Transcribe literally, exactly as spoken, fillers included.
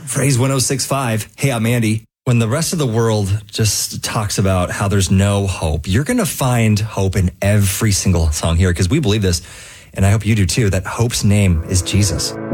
Phrase one oh six point five. Hey, I'm Andy. When the rest of the world just talks about how there's no hope, you're going to find hope in every single song here because we believe this, and I hope you do too, that hope's name is Jesus.